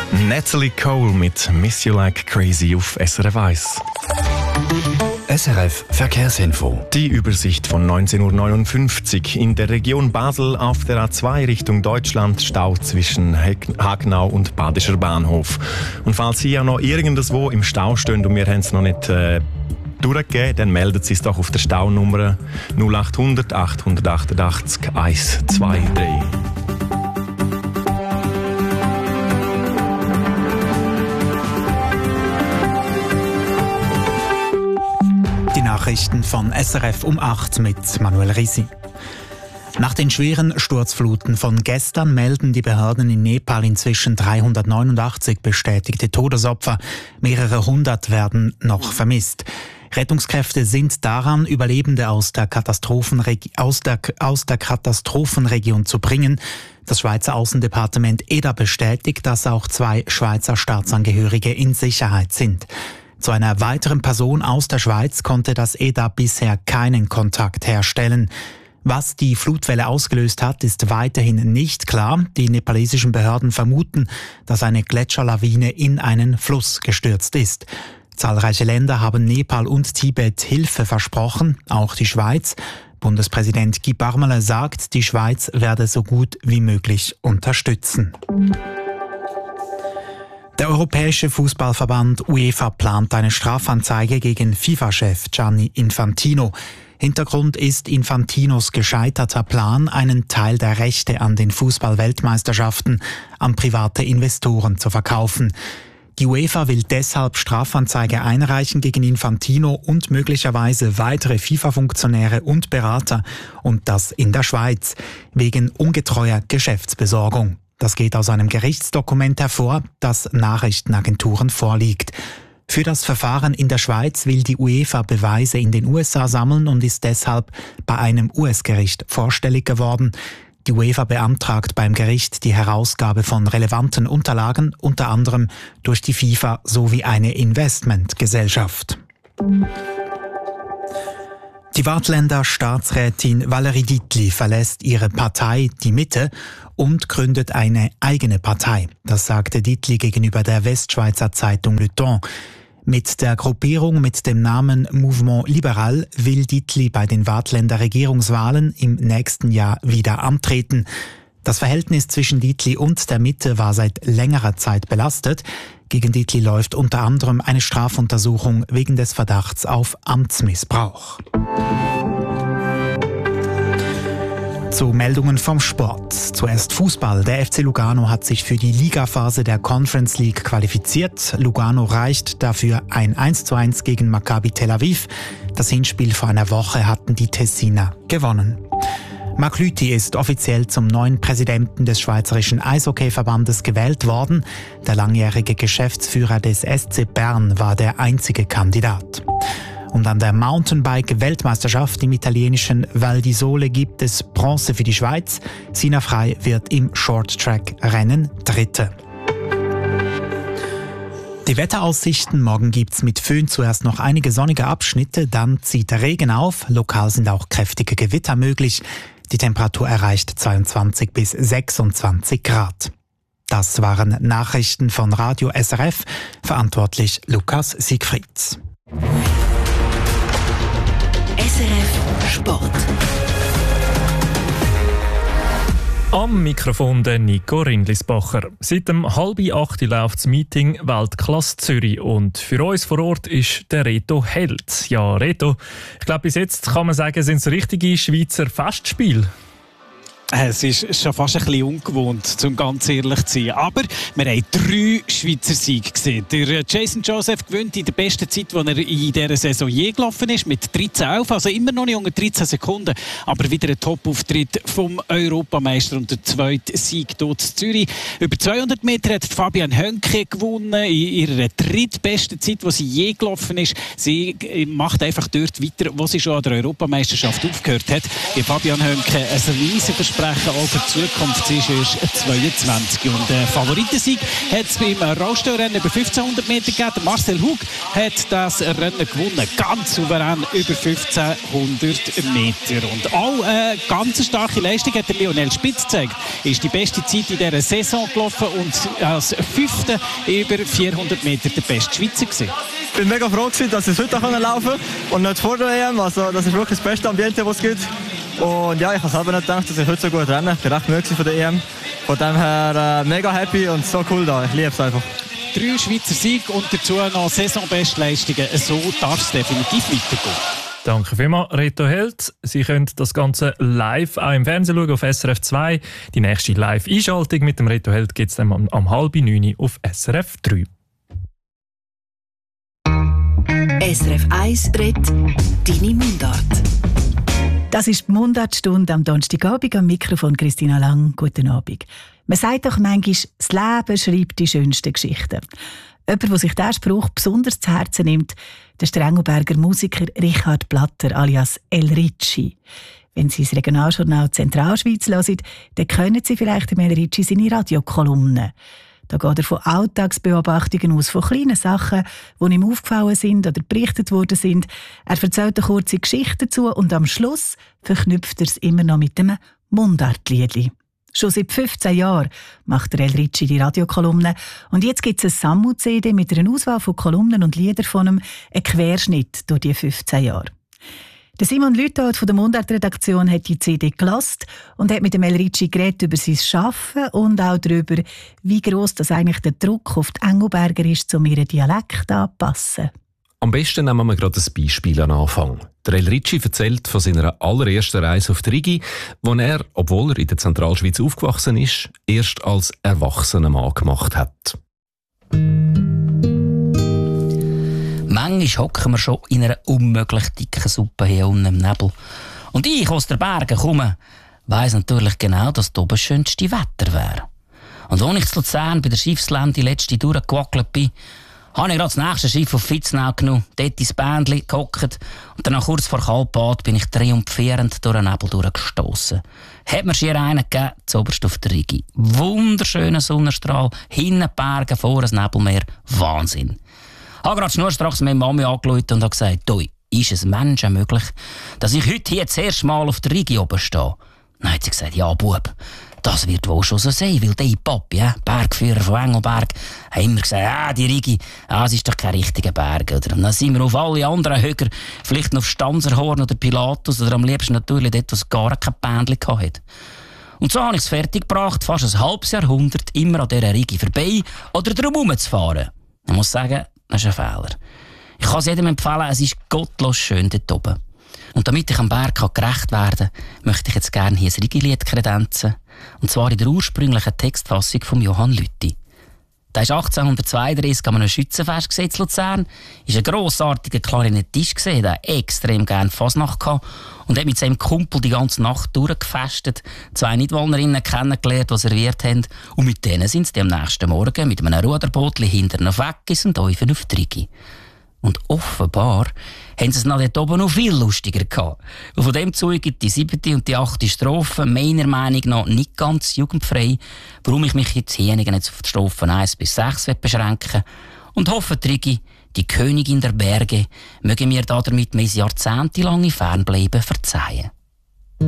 Natalie Cole mit «Miss You Like Crazy» auf SRF 1. SRF Verkehrsinfo. Die Übersicht von 19:59 Uhr. In der Region Basel auf der A2 Richtung Deutschland Stau zwischen Hagenau und Badischer Bahnhof. Und falls Sie ja noch irgendwo im Stau stehen und wir haben es noch nicht durchgegeben, dann melden Sie es doch auf der Staunummer 0800 888 123. Die Nachrichten von SRF um 8 mit Manuel Risi. Nach den schweren Sturzfluten von gestern melden die Behörden in Nepal inzwischen 389 bestätigte Todesopfer. Mehrere hundert werden noch vermisst. Rettungskräfte sind daran, Überlebende aus der Katastrophenregion zu bringen. Das Schweizer Außendepartement EDA bestätigt, dass auch 2 Schweizer Staatsangehörige in Sicherheit sind. Zu einer weiteren Person aus der Schweiz konnte das EDA bisher keinen Kontakt herstellen. Was die Flutwelle ausgelöst hat, ist weiterhin nicht klar. Die nepalesischen Behörden vermuten, dass eine Gletscherlawine in einen Fluss gestürzt ist. Zahlreiche Länder haben Nepal und Tibet Hilfe versprochen, auch die Schweiz. Bundespräsident Guy Parmelin sagt, die Schweiz werde so gut wie möglich unterstützen. Der Europäische Fußballverband UEFA plant eine Strafanzeige gegen FIFA-Chef Gianni Infantino. Hintergrund ist Infantinos gescheiterter Plan, einen Teil der Rechte an den Fußball-Weltmeisterschaften an private Investoren zu verkaufen. Die UEFA will deshalb Strafanzeige einreichen gegen Infantino und möglicherweise weitere FIFA-Funktionäre und Berater, und das in der Schweiz, wegen ungetreuer Geschäftsbesorgung. Das geht aus einem Gerichtsdokument hervor, das Nachrichtenagenturen vorliegt. Für das Verfahren in der Schweiz will die UEFA Beweise in den USA sammeln und ist deshalb bei einem US-Gericht vorstellig geworden. Die UEFA beantragt beim Gericht die Herausgabe von relevanten Unterlagen, unter anderem durch die FIFA sowie eine Investmentgesellschaft. Die Waadtländer Staatsrätin Valérie Dietli verlässt ihre Partei, die Mitte, und gründet eine eigene Partei. Das sagte Dietli gegenüber der Westschweizer Zeitung Le Temps. Mit der Gruppierung mit dem Namen Mouvement Libéral will Dietli bei den Waadtländer Regierungswahlen im nächsten Jahr wieder antreten. Das Verhältnis zwischen Dietli und der Mitte war seit längerer Zeit belastet. Gegen Dietli läuft unter anderem eine Strafuntersuchung wegen des Verdachts auf Amtsmissbrauch. Zu Meldungen vom Sport. Zuerst Fußball. Der FC Lugano hat sich für die Ligaphase der Conference League qualifiziert. Lugano reicht dafür ein 1:1 gegen Maccabi Tel Aviv. Das Hinspiel vor einer Woche hatten die Tessiner gewonnen. Marc Lüthi ist offiziell zum neuen Präsidenten des Schweizerischen Eishockeyverbandes gewählt worden. Der langjährige Geschäftsführer des SC Bern war der einzige Kandidat. Und an der Mountainbike-Weltmeisterschaft im italienischen Val di Sole gibt es Bronze für die Schweiz. Sina Frey wird im Short-Track-Rennen Dritte. Die Wetteraussichten: Morgen gibt's mit Föhn zuerst noch einige sonnige Abschnitte, dann zieht der Regen auf. Lokal sind auch kräftige Gewitter möglich. Die Temperatur erreicht 22 bis 26 Grad. Das waren Nachrichten von Radio SRF. Verantwortlich Lukas Siegfrieds. SRF Sport. Am Mikrofon der Nico Rindlisbacher. Seit dem 7:30 läuft das Meeting Weltklasse Zürich und für uns vor Ort ist der Reto Held. Ja, Reto, ich glaube, bis jetzt kann man sagen, sind es richtige Schweizer Festspiele. Es ist schon fast ein bisschen ungewohnt, um ganz ehrlich zu sein. Aber wir haben 3 Schweizer Siege gesehen. Der Jason Joseph gewinnt in der besten Zeit, die er in dieser Saison je gelaufen ist, mit 13:11, also immer noch nicht unter 13 Sekunden. Aber wieder ein Top-Auftritt vom Europameister und der zweite Sieg dort in Zürich. Über 200 Meter hat Fabian Hönke gewonnen, in ihrer drittbesten Zeit, die sie je gelaufen ist. Sie macht einfach dort weiter, wo sie schon an der Europameisterschaft aufgehört hat. Fabian Hönke, ein riesiger Versprechen versprechen auch für die Zukunft. Sie ist erst 22 und Favoritensieg hat es beim Rollstuhlrennen über 1500 Meter gegeben. Marcel Hug hat das Rennen gewonnen, ganz souverän über 1500 Meter. Und auch eine ganz starke Leistung hat der Lionel Spitz gezeigt. Ist die beste Zeit in dieser Saison gelaufen und als Fünfter über 400 Meter der beste Schweizer gewesen. Ich bin mega froh, dass ich heute laufen konnte und nicht vor der EM. Also, das ist wirklich das beste Ambiente, das es gibt. Und ja, ich habe selber nicht gedacht, dass ich heute so gut renne. Ich bin recht müde von der EM. Von dem her mega happy und so cool da. Ich liebe es einfach. 3 Schweizer Siege und dazu noch Saisonbestleistungen. So darf es definitiv weitergehen. Danke vielmals, Reto Held. Sie können das Ganze live auch im Fernsehen schauen auf SRF 2. Die nächste Live-Einschaltung mit dem Reto Held gibt es dann um 8:30 auf SRF 3. SRF 1 redet deine Mundart. Das ist die Mundartstunde am Donnerstagabend am Mikrofon Christina Lang. Guten Abend. Man sagt doch manchmal, das Leben schreibt die schönsten Geschichten. Jemand, der sich diesen Spruch besonders zu Herzen nimmt, der Strengelberger Musiker Richard Blatter alias El Ricci. Wenn Sie das Regionaljournal Zentralschweiz hören, dann kennen Sie vielleicht El Ricci seine Radiokolumnen. Da geht er von Alltagsbeobachtungen aus, von kleinen Sachen, die ihm aufgefallen sind oder berichtet worden sind. Er erzählt eine kurze Geschichte dazu und am Schluss verknüpft er es immer noch mit einem Mundartliedli. Schon seit 15 Jahren macht der El Ricci die Radiokolumnen und jetzt gibt es eine Sammu-CD mit einer Auswahl von Kolumnen und Liedern von ihm, ein Querschnitt durch die 15 Jahre. Der Simon Lüthold von der Mundart-Redaktion hat die CD gehört und hat mit dem El Ricci geredet über sein Arbeiten und auch darüber, wie gross das eigentlich der Druck auf die Engelberger ist, um ihren Dialekt anzupassen. Am besten nehmen wir gerade ein Beispiel an Anfang. Der El Ricci erzählt von seiner allerersten Reise auf die Rigi, wo er, obwohl er in der Zentralschweiz aufgewachsen ist, erst als erwachsener Mann gemacht hat. Manchmal hocken wir schon in einer unmöglich dicken Suppe hier unten im Nebel. Und ich aus den Bergen komme, weiss natürlich genau, dass hier oben das schönste Wetter wäre. Und als ich zu Luzern bei der Schiffslände letzte durchgewackelt bin, habe ich gerade das nächste Schiff auf Fitznau genommen, dort ins Bändchen gehockt und dann kurz vor Kaltbad bin ich triumphierend durch den Nebel durchgestossen. Hat mir schier einen gegeben, zuoberst auf der Rigi. Wunderschöner Sonnenstrahl, hinten Berge, vor ein Nebelmeer. Wahnsinn. Ich habe gerade schnurstracks meine Mami angerufen und habe gesagt, «Du, ist es Menschen möglich, dass ich heute hier das erste Mal auf der Rigi oben stehe?» Dann hat sie gesagt, «Ja, Bub, das wird wohl schon so sein, weil der Papi, Bergführer von Engelberg, hat immer gesagt, die Rigi, das ist doch kein richtiger Berg. Oder? Und dann sind wir auf alle anderen Höger, vielleicht noch auf Stanzerhorn oder Pilatus oder am liebsten natürlich dort, wo es gar kein Bändchen hatte. Und so habe ich es fertiggebracht, fast ein halbes Jahrhundert immer an dieser Rigi vorbei oder drum herumzufahren. Ich muss sagen, das ist ein Fehler. Ich kann es jedem empfehlen, es ist gottlos schön dort oben. Und damit ich am Berg gerecht werden kann, möchte ich jetzt gerne hier ein Rigi-Lied kredenzen. Und zwar in der ursprünglichen Textfassung von Johann Lüthi. Der war 1832 an einem Schützenfest in Luzern. Er war ein grossartiger Klarinettist, der extrem gerne Fasnacht hatte und hat mit seinem Kumpel die ganze Nacht durchgefestet, 2 Nidwalnerinnen kennengelernt, die serviert haben. Und mit denen sind sie am nächsten Morgen mit einem Ruderbootli hinterher noch weg und Teufel auf die Rigi. Und offenbar haben sie es dort oben noch viel lustiger gehabt. Und von dem zeugen die 7. und die 8. Strophe meiner Meinung nach nicht ganz jugendfrei, warum ich mich jetzt hier auf die Strophen 1 bis 6 beschränken und hoffe, die Rigi, die Königin der Berge, möge mir damit mein jahrzehntelange Fernbleiben verzeihen.